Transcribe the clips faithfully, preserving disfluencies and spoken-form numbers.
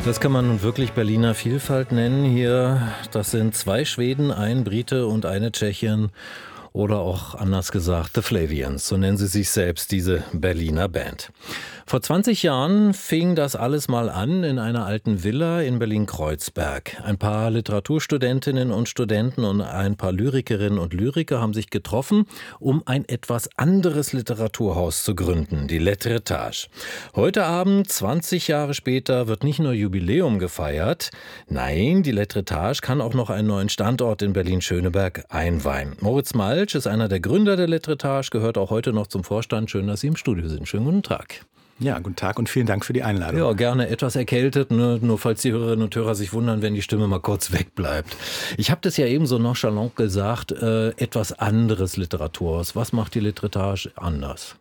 Das kann man nun wirklich Berliner Vielfalt nennen hier. Das sind zwei Schweden, ein Brite und eine Tschechin. Oder auch anders gesagt, The Flavians, so nennen sie sich selbst, diese Berliner Band. Vor zwanzig Jahren fing das alles mal an in einer alten Villa in Berlin-Kreuzberg. Ein paar Literaturstudentinnen und Studenten und ein paar Lyrikerinnen und Lyriker haben sich getroffen, um ein etwas anderes Literaturhaus zu gründen, die L'Etretage. Heute Abend, zwanzig Jahre später, wird nicht nur Jubiläum gefeiert, nein, die L'Etretage kann auch noch einen neuen Standort in Berlin-Schöneberg einweihen. Moritz Maltsch ist einer der Gründer der L'Etretage, gehört auch heute noch zum Vorstand. Schön, dass Sie im Studio sind. Schönen guten Tag. Ja, guten Tag und vielen Dank für die Einladung. Ja, gerne etwas erkältet, ne? Nur falls die Hörerinnen und Hörer sich wundern, wenn die Stimme mal kurz wegbleibt. Ich habe das ja eben so nonchalant gesagt, äh, etwas anderes Literaturhaus. Was macht die L'Etretage anders?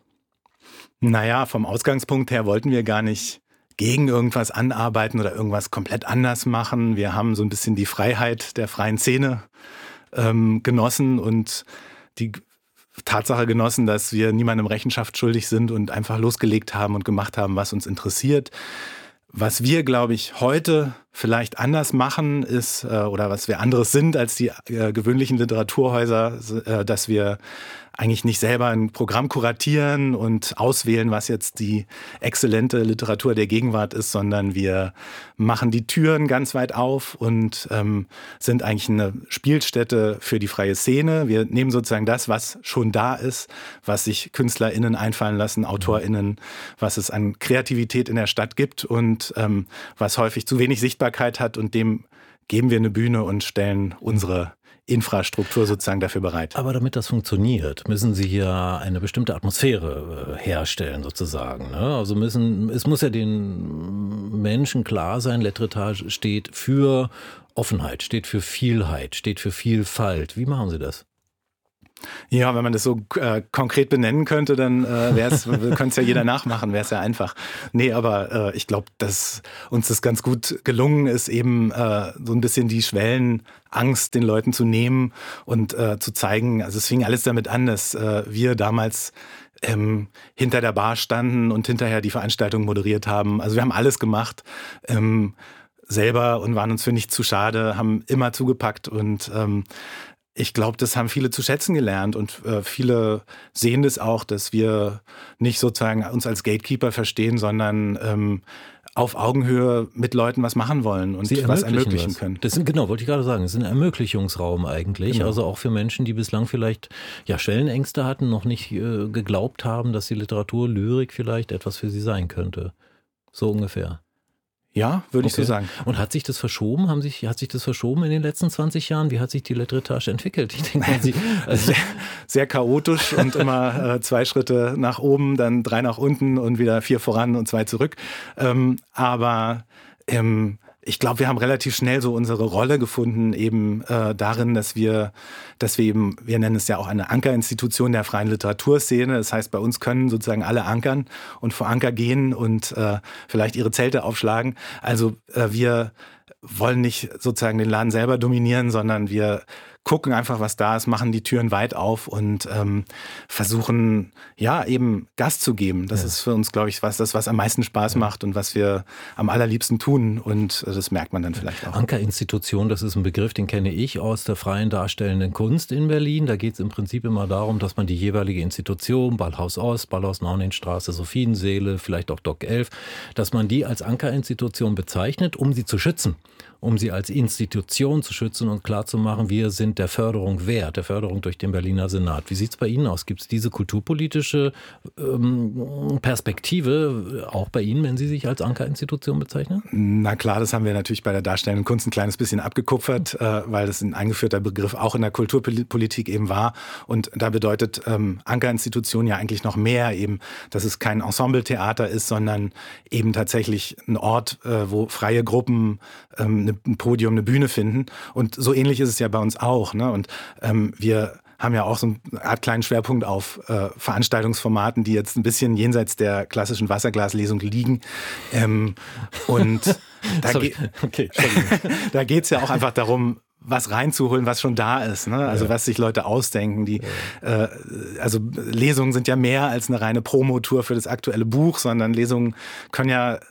Naja, vom Ausgangspunkt her wollten wir gar nicht gegen irgendwas anarbeiten oder irgendwas komplett anders machen. Wir haben so ein bisschen die Freiheit der freien Szene ähm, genossen und die Tatsache genossen, dass wir niemandem Rechenschaft schuldig sind und einfach losgelegt haben und gemacht haben, was uns interessiert. Was wir, glaube ich, heute vielleicht anders machen ist, äh, oder was wir anderes sind als die äh, gewöhnlichen Literaturhäuser, äh, dass wir eigentlich nicht selber ein Programm kuratieren und auswählen, was jetzt die exzellente Literatur der Gegenwart ist, sondern wir machen die Türen ganz weit auf und ähm, sind eigentlich eine Spielstätte für die freie Szene. Wir nehmen sozusagen das, was schon da ist, was sich KünstlerInnen einfallen lassen, AutorInnen, was es an Kreativität in der Stadt gibt und ähm, was häufig zu wenig Sichtbarkeit hat, und dem geben wir eine Bühne und stellen unsere Infrastruktur sozusagen dafür bereit. Aber damit das funktioniert, müssen Sie hier eine bestimmte Atmosphäre herstellen sozusagen, ne? Also müssen, es muss ja den Menschen klar sein, L'Etretage steht für Offenheit, steht für Vielheit, steht für Vielfalt. Wie machen Sie das? Ja, wenn man das so äh, konkret benennen könnte, dann äh, könnte es ja jeder nachmachen, wäre es ja einfach. Nee, aber äh, ich glaube, dass uns das ganz gut gelungen ist, eben äh, so ein bisschen die Schwellenangst den Leuten zu nehmen und äh, zu zeigen, also es fing alles damit an, dass äh, wir damals ähm, hinter der Bar standen und hinterher die Veranstaltung moderiert haben. Also wir haben alles gemacht, ähm, selber, und waren uns für nichts zu schade, haben immer zugepackt und ähm, ich glaube, das haben viele zu schätzen gelernt, und äh, viele sehen das auch, dass wir nicht sozusagen uns als Gatekeeper verstehen, sondern ähm, auf Augenhöhe mit Leuten was machen wollen und Sie was ermöglichen was. können. Das sind, genau, wollte ich gerade sagen, das ist ein Ermöglichungsraum eigentlich, genau. Also auch für Menschen, die bislang vielleicht ja Schwellenängste hatten, noch nicht äh, geglaubt haben, dass die Literatur, Lyrik vielleicht etwas für sie sein könnte. So ungefähr. Ja, würde ich okay. so sagen. Und hat sich das verschoben? Haben sich, hat sich das verschoben in den letzten zwanzig Jahren? Wie hat sich die L'Etretage entwickelt? Ich denke mal, Sie, also sehr, sehr chaotisch und immer äh, zwei Schritte nach oben, dann drei nach unten und wieder vier voran und zwei zurück. Ähm, aber ähm, ich glaube, wir haben relativ schnell so unsere Rolle gefunden, eben äh, darin, dass wir, dass wir eben, wir nennen es ja auch eine Ankerinstitution der freien Literaturszene. Das heißt, bei uns können sozusagen alle ankern und vor Anker gehen und äh, vielleicht ihre Zelte aufschlagen. Also äh, wir wollen nicht sozusagen den Laden selber dominieren, sondern wir gucken einfach, was da ist, machen die Türen weit auf und ähm, versuchen, ja, eben Gas zu geben. Das ja. ist für uns, glaube ich, was das, was am meisten Spaß ja. macht und was wir am allerliebsten tun. Und das merkt man dann vielleicht auch. Ankerinstitution, das ist ein Begriff, den kenne ich aus der freien darstellenden Kunst in Berlin. Da geht es im Prinzip immer darum, dass man die jeweilige Institution, Ballhaus Ost, Ballhaus Naunenstraße, Sophienseele, vielleicht auch Dock elf, dass man die als Ankerinstitution bezeichnet, um sie zu schützen. Um sie als Institution zu schützen und klarzumachen, wir sind der Förderung wert, der Förderung durch den Berliner Senat. Wie sieht es bei Ihnen aus? Gibt es diese kulturpolitische ähm, Perspektive auch bei Ihnen, wenn Sie sich als Ankerinstitution bezeichnen? Na klar, das haben wir natürlich bei der darstellenden Kunst ein kleines bisschen abgekupfert, äh, weil das ein eingeführter Begriff auch in der Kulturpolitik eben war. Und da bedeutet ähm, Ankerinstitution ja eigentlich noch mehr eben, dass es kein Ensembletheater ist, sondern eben tatsächlich ein Ort, äh, wo freie Gruppen ähm, ein Podium, eine Bühne finden. Und so ähnlich ist es ja bei uns auch. Ne? Und ähm, wir haben ja auch so eine Art kleinen Schwerpunkt auf äh, Veranstaltungsformaten, die jetzt ein bisschen jenseits der klassischen Wasserglaslesung liegen. Ähm, und da, ge- okay, da geht es ja auch einfach darum, was reinzuholen, was schon da ist, ne? Also ja. was sich Leute ausdenken. Die, ja. äh, also Lesungen sind ja mehr als eine reine Promotour für das aktuelle Buch, sondern Lesungen können ja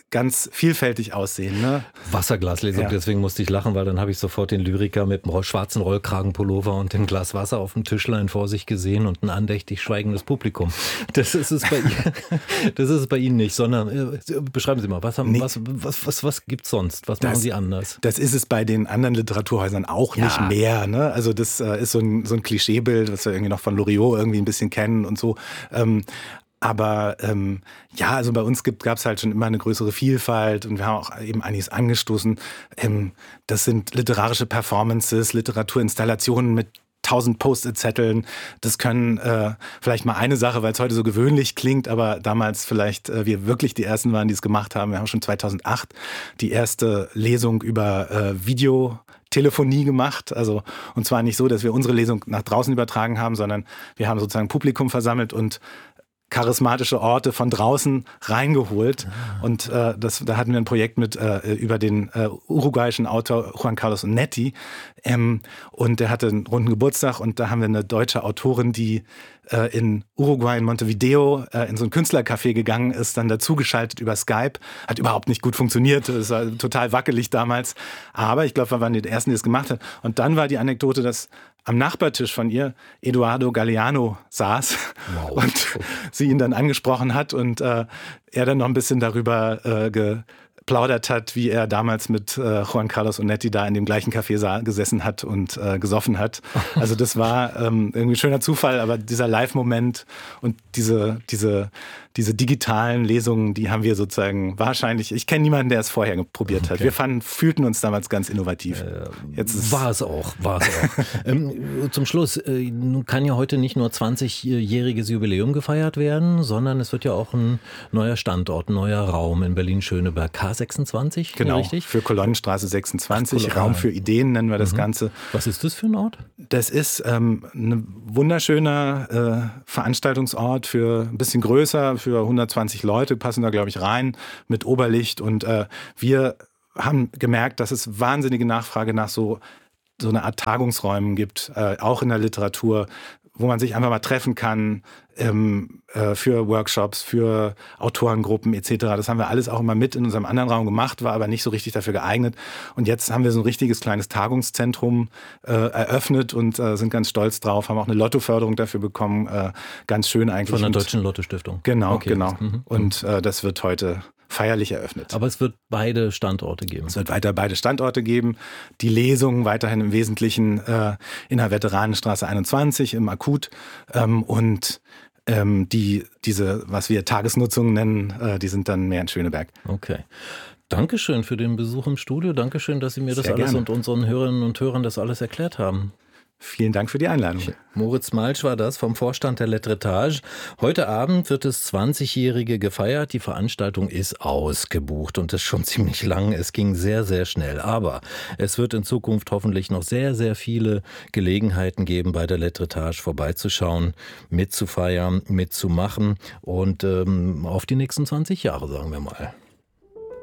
ganz vielfältig aussehen. Ne? Wasserglaslesung, Ja. deswegen musste ich lachen, weil dann habe ich sofort den Lyriker mit dem schwarzen Rollkragenpullover und dem Glas Wasser auf dem Tischlein vor sich gesehen und ein andächtig schweigendes Publikum. Das ist es bei, ihr, das ist es bei Ihnen nicht, sondern äh, beschreiben Sie mal, was, haben, Nee. was, was, was, was gibt es sonst? Was Das- machen Sie anders? Das ist es bei den anderen Literaturhäusern auch Ja. nicht mehr. Ne? Also das äh, ist so ein, so ein Klischeebild, was wir irgendwie noch von Loriot irgendwie ein bisschen kennen und so. Ähm, aber ähm, ja, also bei uns gab es halt schon immer eine größere Vielfalt und wir haben auch eben einiges angestoßen. Ähm, das sind literarische Performances, Literaturinstallationen mit tausend Post-it-Zetteln. Das können äh, vielleicht mal eine Sache, weil es heute so gewöhnlich klingt, aber damals vielleicht äh, wir wirklich die Ersten waren, die es gemacht haben. Wir haben schon zweitausendacht die erste Lesung über äh, Videotelefonie gemacht. Also, und zwar nicht so, dass wir unsere Lesung nach draußen übertragen haben, sondern wir haben sozusagen Publikum versammelt und charismatische Orte von draußen reingeholt. Ah. Und äh, das, da hatten wir ein Projekt mit äh, über den äh, uruguayischen Autor Juan Carlos Onetti. Ähm, und der hatte einen runden Geburtstag und da haben wir eine deutsche Autorin, die äh, in Uruguay, in Montevideo, äh, in so ein Künstlercafé gegangen ist, dann dazugeschaltet über Skype. Hat überhaupt nicht gut funktioniert. Es war total wackelig damals. Aber ich glaube, wir waren die Ersten, die es gemacht haben. Und dann war die Anekdote, dass am Nachbartisch von ihr Eduardo Galeano saß wow. und sie ihn dann angesprochen hat und äh, er dann noch ein bisschen darüber äh, geplaudert hat, wie er damals mit äh, Juan Carlos Onetti da in dem gleichen Café gesessen hat und äh, gesoffen hat. Also das war ähm, irgendwie ein schöner Zufall, aber dieser Live-Moment und diese, diese, diese digitalen Lesungen, die haben wir sozusagen wahrscheinlich, ich kenne niemanden, der es vorher probiert hat. Okay. Wir fanden, fühlten uns damals ganz innovativ. Äh, Jetzt ist war es auch, war es auch. ähm, zum Schluss, äh, kann ja heute nicht nur zwanzigjähriges Jubiläum gefeiert werden, sondern es wird ja auch ein neuer Standort, ein neuer Raum in Berlin-Schöneberg, K sechsundzwanzig, genau, richtig? Für Kolonnenstraße sechsundzwanzig, Ach, Raum für Ideen nennen wir das mhm. Ganze. Was ist das für ein Ort? Das ist ähm, ein wunderschöner äh, Veranstaltungsort für ein bisschen größer, für hundertzwanzig Leute passen da, glaube ich, rein mit Oberlicht. Und äh, wir haben gemerkt, dass es wahnsinnige Nachfrage nach so, so einer Art Tagungsräumen gibt, äh, auch in der Literatur, wo man sich einfach mal treffen kann ähm, äh, für Workshops, für Autorengruppen et cetera. Das haben wir alles auch immer mit in unserem anderen Raum gemacht, war aber nicht so richtig dafür geeignet. Und jetzt haben wir so ein richtiges kleines Tagungszentrum äh, eröffnet und äh, sind ganz stolz drauf, haben auch eine Lottoförderung dafür bekommen. Äh, ganz schön eigentlich. Von der Deutschen Lotto-Stiftung. Genau, okay. genau. Mhm. Und äh, das wird heute feierlich eröffnet. Aber es wird beide Standorte geben. Es wird weiter beide Standorte geben. Die Lesungen weiterhin im Wesentlichen äh, in der Veteranenstraße einundzwanzig im Akut ähm, und ähm, die diese, was wir Tagesnutzung nennen, äh, die sind dann mehr in Schöneberg. Okay. Dankeschön für den Besuch im Studio. Dankeschön, dass Sie mir das Sehr alles gerne. Und unseren Hörerinnen und Hörern das alles erklärt haben. Vielen Dank für die Einladung. Moritz Malsch war das vom Vorstand der Letretage. Heute Abend wird das zwanzigjährige gefeiert. Die Veranstaltung ist ausgebucht und das schon ziemlich lang. Es ging sehr, sehr schnell. Aber es wird in Zukunft hoffentlich noch sehr, sehr viele Gelegenheiten geben, bei der Letretage vorbeizuschauen, mitzufeiern, mitzumachen und ähm, auf die nächsten zwanzig Jahre, sagen wir mal.